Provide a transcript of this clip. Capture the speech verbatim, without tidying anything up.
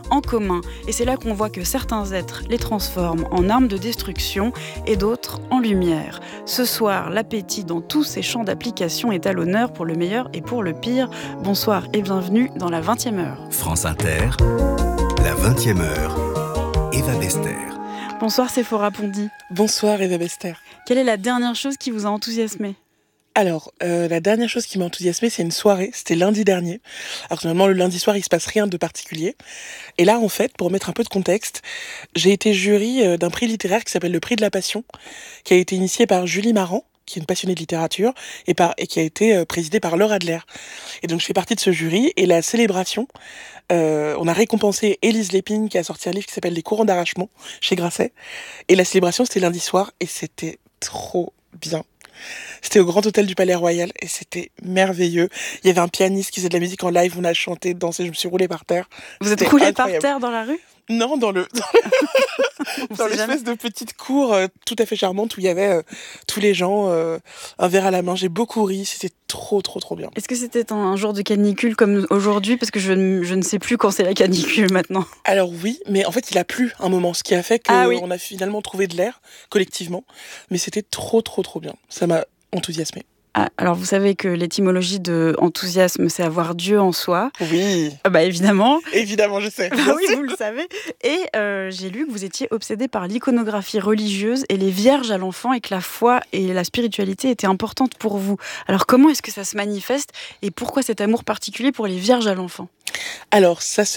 en commun. Et c'est là qu'on voit que certains êtres les transforment en armes de destruction et d'autres en lumière. Ce soir, l'appétit dans tous ses champs d'application est à l'honneur pour le meilleur et pour le pire. Bonsoir et bienvenue dans la vingtième heure. France Inter, la vingtième heure, Eva Bester. Bonsoir Séphora Pondy. Bonsoir Eva Bester. Quelle est la dernière chose qui vous a enthousiasmé ? Alors, euh, la dernière chose qui m'a enthousiasmée, c'est une soirée, c'était lundi dernier. Alors normalement, le lundi soir, il se passe rien de particulier. Et là, en fait, pour mettre un peu de contexte, j'ai été jury euh, d'un prix littéraire qui s'appelle le Prix de la Passion, qui a été initié par Julie Marant, qui est une passionnée de littérature, et, par, et qui a été euh, présidée par Laure Adler. Et donc, je fais partie de ce jury, et la célébration, euh, on a récompensé Élise Lépine, qui a sorti un livre qui s'appelle Les courants d'arrachement, chez Grasset. Et la célébration, c'était lundi soir, et c'était trop bien. C'était au Grand Hôtel du Palais Royal et c'était merveilleux. Il y avait un pianiste qui faisait de la musique en live, on a chanté, dansé, je me suis roulée par terre. Vous êtes roulée par terre dans la rue ? Non, dans le dans, le, dans l'espèce de petite cour euh, tout à fait charmante où il y avait euh, tous les gens, euh, un verre à la main. J'ai beaucoup ri, c'était trop trop trop bien. Est-ce que c'était un jour de canicule comme aujourd'hui ? Parce que je, je ne sais plus quand c'est la canicule maintenant. Alors oui, mais en fait il a plu un moment, ce qui a fait qu'on ah oui. a finalement trouvé de l'air collectivement. Mais c'était trop trop trop bien, ça m'a enthousiasmée. Ah, alors vous savez que l'étymologie de enthousiasme, c'est avoir Dieu en soi. Oui. Ah bah évidemment. Évidemment, je sais. Bah oui, vous le savez. Et euh, j'ai lu que vous étiez obsédé par l'iconographie religieuse et les vierges à l'enfant et que la foi et la spiritualité étaient importantes pour vous. Alors comment est-ce que ça se manifeste et pourquoi cet amour particulier pour les vierges à l'enfant ? Alors ça se